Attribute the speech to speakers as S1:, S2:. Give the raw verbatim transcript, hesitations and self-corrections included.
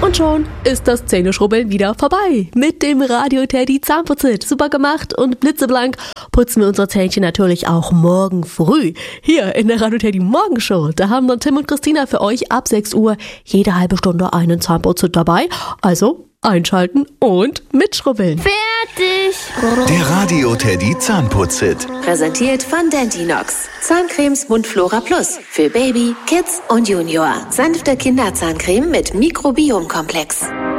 S1: Und schon ist das Zähneschrubbeln wieder vorbei. Mit dem Radio Teddy Zahnputzit. Super gemacht und blitzeblank putzen wir unsere Zähnchen natürlich auch morgen früh. Hier in der Radio Teddy Morgenshow. Da haben dann Tim und Christina für euch ab sechs Uhr jede halbe Stunde einen Zahnputzit dabei. Also einschalten und mitschrubbeln.
S2: Fertig!
S3: Der Radio Teddy Zahnputzit.
S4: Präsentiert von Dentinox. Zahncremes Mundflora Plus. Für Baby, Kids und Junior. Sanfte Kinderzahncreme mit Mikrobiomkomplex.